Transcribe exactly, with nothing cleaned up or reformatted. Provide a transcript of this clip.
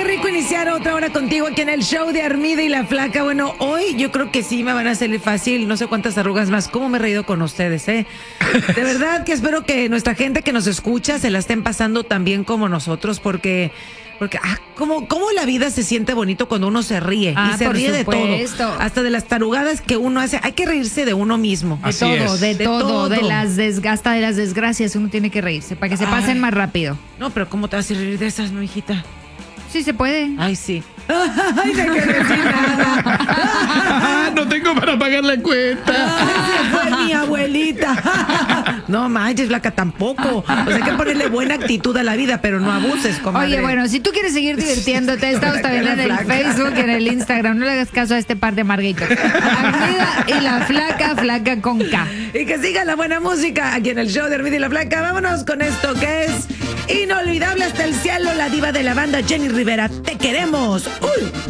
rico iniciar otra hora contigo aquí en el show de Armida y la Flaca. Bueno, hoy yo creo que sí me van a salir fácil, no sé cuántas arrugas más. ¿Cómo me he reído con ustedes, eh? De verdad que espero que nuestra gente que nos escucha se la estén pasando tan bien como nosotros, porque... Porque, ah, ¿cómo, cómo la vida se siente bonito cuando uno se ríe? Ah, y se por ríe supuesto. de todo. Hasta de las tarugadas que uno hace. Hay que reírse de uno mismo. De Así todo, es. de, De todo, todo. de las desgastas, de las desgracias, uno tiene que reírse para que se pasen Ay. más rápido. No, pero ¿cómo te vas a reír de esas, no, hijita? Sí se puede. Ay, sí. Ay, de que decir nada. No tengo para pagar la cuenta. Ay, se fue mi abuelita. No manches, Flaca, tampoco. O sea, hay que ponerle buena actitud a la vida, pero no abuses, comadre. Oye, bueno, si tú quieres seguir divirtiéndote, estamos también en el Flaca. Facebook y en el Instagram. No le hagas caso a este par de marguitos. Armida y la Flaca, Flaca con K. Y que siga la buena música aquí en el show de Armida y la Flaca. Vámonos con esto que es inolvidable hasta el cielo, la diva de la banda Jenny Rivera. Te queremos. Uy.